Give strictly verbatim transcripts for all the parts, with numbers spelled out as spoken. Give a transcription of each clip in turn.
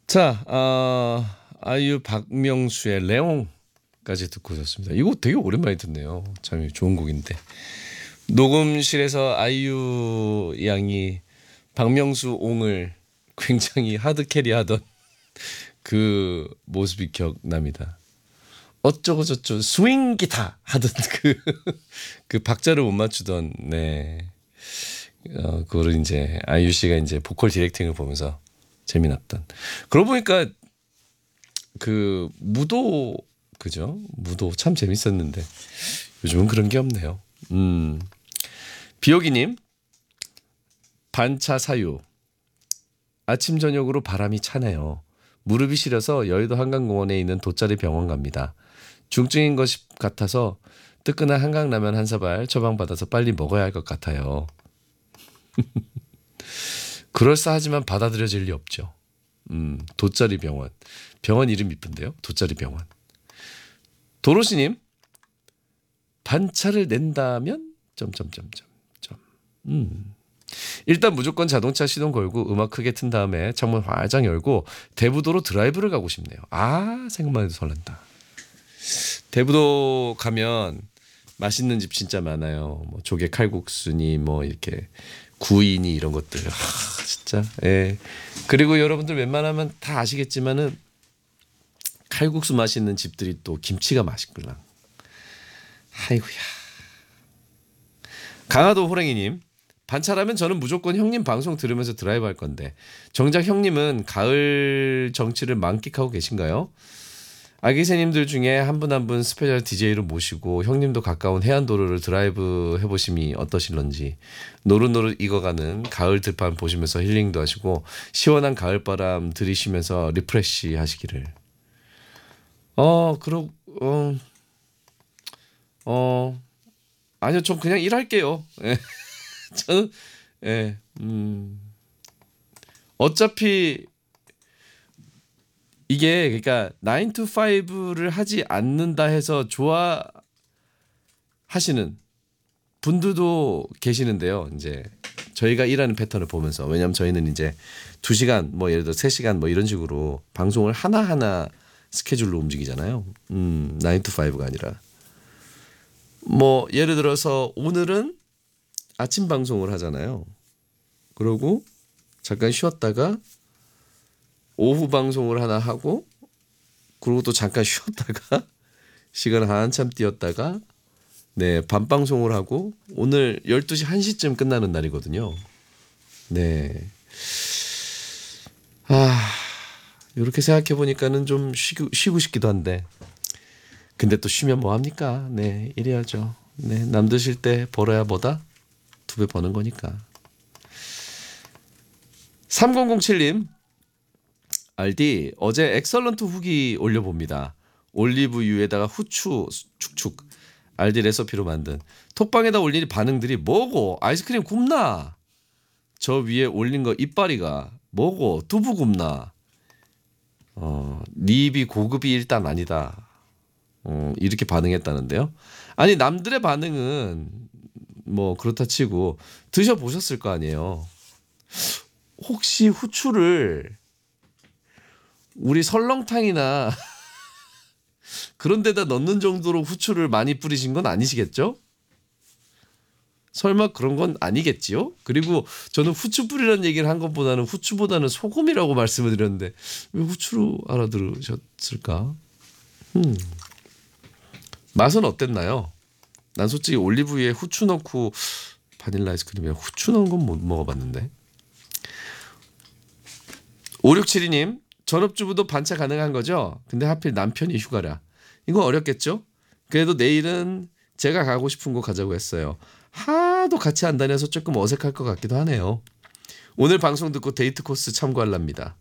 자, 어, 아이유 박명수의 레옹까지 듣고 오셨습니다. 이거 되게 오랜만에 듣네요. 참 좋은 곡인데. 녹음실에서 아이유 양이 박명수 옹을 굉장히 하드 캐리하던 그 모습이 기억납니다. 어쩌고 저쩌고 스윙 기타 하던 그, 그 박자를 못 맞추던, 네. 어, 그거를 이제 아이유 씨가 이제 보컬 디렉팅을 보면서 재미났던. 그러고 보니까 그 무도, 그죠? 무도 참 재밌었는데 요즘은 그런 게 없네요. 음. 비오기님, 반차 사유. 아침 저녁으로 바람이 차네요. 무릎이 시려서 여의도 한강공원에 있는 돗자리 병원 갑니다. 중증인 것 같아서 뜨끈한 한강라면 한 사발 처방받아서 빨리 먹어야 할 것 같아요. 그럴싸하지만 받아들여질 리 없죠. 음, 돗자리 병원. 병원 이름 이쁜데요. 돗자리 병원. 도로시님, 반차를 낸다면 점점점점. 음. 일단 무조건 자동차 시동 걸고 음악 크게 튼 다음에 창문 활짝 열고 대부도로 드라이브를 가고 싶네요. 아, 생각만 해도 설렌다. 대부도 가면 맛있는 집 진짜 많아요. 뭐 조개 칼국수니 뭐 이렇게 구이니 이런 것들. 아, 진짜. 예. 그리고 여러분들 웬만하면 다 아시겠지만은 칼국수 맛있는 집들이 또 김치가 맛있구나. 아이고야. 강화도 호랭이님. 반차라면 저는 무조건 형님 방송 들으면서 드라이브 할 건데 정작 형님은 가을 정치를 만끽하고 계신가요? 아기새님들 중에 한 분 한 분 스페셜 디제이로 모시고 형님도 가까운 해안도로를 드라이브 해보심이 어떠실런지 노릇노릇 익어가는 가을 들판 보시면서 힐링도 하시고 시원한 가을바람 들이쉬면서 리프레시 하시기를. 어 그러 어, 어 아니요, 좀 그냥 일할게요. 저는 예, 음, 어차피 이게 그러니까 나인 to 파이브를 하지 않는다 해서 좋아하시는 분들도 계시는데요. 이제 저희가 일하는 패턴을 보면서 왜냐하면 저희는 이제 두 시간 뭐 예를 들어 세 시간 뭐 이런 식으로 방송을 하나하나 스케줄로 움직이잖아요. 음, 나인 to 파이브가 아니라 뭐 예를 들어서 오늘은 아침 방송을 하잖아요. 그러고 잠깐 쉬었다가 오후 방송을 하나 하고 그리고 또 잠깐 쉬었다가 시간 한참 뛰었다가 네, 밤 방송을 하고 오늘 열두 시 한 시쯤 끝나는 날이거든요. 네. 아, 이렇게 생각해 보니까는 좀 쉬고, 쉬고 싶기도 한데 근데 또 쉬면 뭐 합니까? 네, 이래야죠. 네, 남 드실 때 벌어야 뭐다? 두 배 버는 거니까. 삼공공칠님, 알디 어제 엑설런트 후기 올려봅니다. 올리브유에다가 후추 축축 알디 레시피로 만든 톡방에다 올린 반응들이 뭐고 아이스크림 굽나 저 위에 올린 거 이빨이가 뭐고 두부 굽나 어, 립이 고급이 일단 아니다. 어, 이렇게 반응했다는데요. 아니 남들의 반응은 뭐 그렇다 치고 드셔보셨을 거 아니에요. 혹시 후추를 우리 설렁탕이나 그런 데다 넣는 정도로 후추를 많이 뿌리신 건 아니시겠죠? 설마 그런 건 아니겠지요? 그리고 저는 후추 뿌리라는 얘기를 한 것보다는 후추보다는 소금이라고 말씀을 드렸는데 왜 후추로 알아들으셨을까? 음. 맛은 어땠나요? 난 솔직히 올리브유에 후추 넣고 바닐라 아이스크림에 후추 넣은 건 못 먹어봤는데. 오육칠이님, 전업주부도 반차 가능한 거죠? 근데 하필 남편이 휴가라. 이거 어렵겠죠? 그래도 내일은 제가 가고 싶은 곳 가자고 했어요. 하도 같이 안 다녀서 조금 어색할 것 같기도 하네요. 오늘 방송 듣고 데이트 코스 참고하랍니다.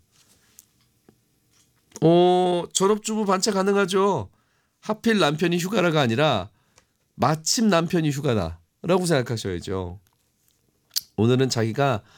어, 전업주부 반차 가능하죠? 하필 남편이 휴가라가 아니라 마침 남편이 휴가다라고 생각하셔야죠. 오늘은 자기가